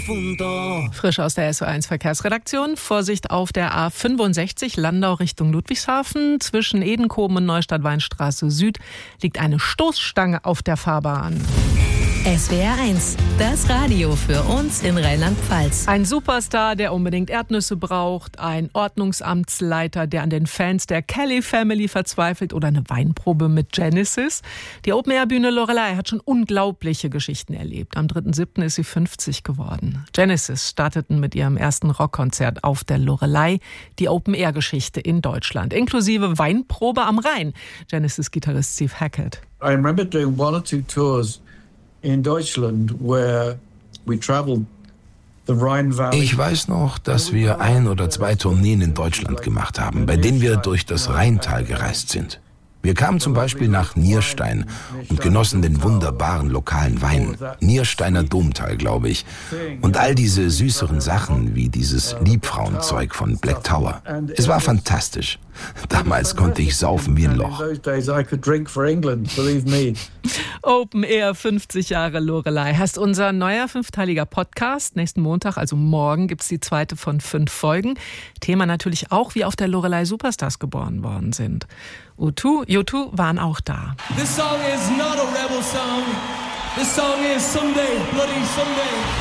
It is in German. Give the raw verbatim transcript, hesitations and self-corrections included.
Frisch aus der S O eins Verkehrsredaktion. Vorsicht auf der A fünfundsechzig Landau Richtung Ludwigshafen. Zwischen Edenkoben und Neustadt-Weinstraße Süd liegt eine Stoßstange auf der Fahrbahn. S W R eins, das Radio für uns in Rheinland-Pfalz. Ein Superstar, der unbedingt Erdnüsse braucht, ein Ordnungsamtsleiter, der an den Fans der Kelly Family verzweifelt oder eine Weinprobe mit Genesis. Die Open-Air-Bühne Loreley hat schon unglaubliche Geschichten erlebt. Am dritten siebten ist sie fünfzig geworden. Genesis starteten mit ihrem ersten Rockkonzert auf der Loreley die Open-Air-Geschichte in Deutschland, inklusive Weinprobe am Rhein. Genesis-Gitarrist Steve Hackett. I remember doing one or two tours in Deutschland where we traveled the Rhine Valley. Ich weiß noch, dass wir ein oder zwei Tourneen in Deutschland gemacht haben, bei denen wir durch das Rheintal gereist sind. Wir kamen zum Beispiel nach Nierstein und genossen den wunderbaren lokalen Wein. Niersteiner Domtal, glaube ich. Und all diese süßeren Sachen, wie dieses Liebfrauenzeug von Black Tower. Es war fantastisch. Damals konnte ich saufen wie ein Loch. Open Air, fünfzig Jahre Loreley, heißt unser neuer fünfteiliger Podcast. Nächsten Montag, also morgen, gibt es die zweite von fünf Folgen. Thema natürlich auch, wie auf der Loreley Superstars geboren worden sind. U zwei, U zwei waren auch da. This song is not a rebel song. This song is Someday, Bloody Someday.